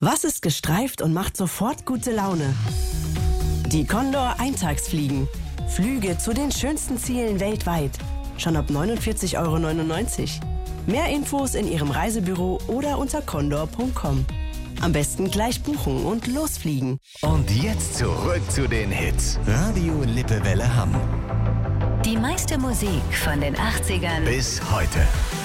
Was ist gestreift und macht sofort gute Laune? Die Condor Eintagsfliegen. Flüge zu den schönsten Zielen weltweit. Schon ab 49,99 €. Mehr Infos in Ihrem Reisebüro oder unter condor.com. Am besten gleich buchen und losfliegen. Und jetzt zurück zu den Hits. Radio Lippewelle Hamm. Die meiste Musik von den 80ern Bis heute.